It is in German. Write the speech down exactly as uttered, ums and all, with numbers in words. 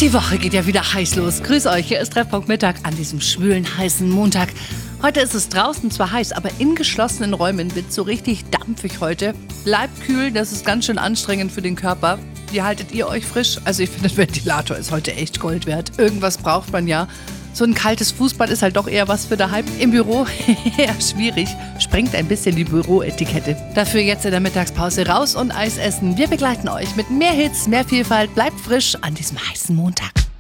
Die Woche geht ja wieder heiß los. Grüß euch, hier ist Treffpunkt Mittag an diesem schwülen, heißen Montag. Heute ist es draußen zwar heiß, aber in geschlossenen Räumen wird es so richtig dampfig heute. Bleibt kühl, das ist ganz schön anstrengend für den Körper. Wie haltet ihr euch frisch? Also ich finde, der Ventilator ist heute echt Gold wert. Irgendwas braucht man ja. So ein kaltes Fußbad ist halt doch eher was für daheim. Im Büro eher schwierig. Sprengt ein bisschen die Büroetikette. Dafür jetzt in der Mittagspause raus und Eis essen. Wir begleiten euch mit mehr Hits, mehr Vielfalt. Bleibt frisch an diesem heißen Montag.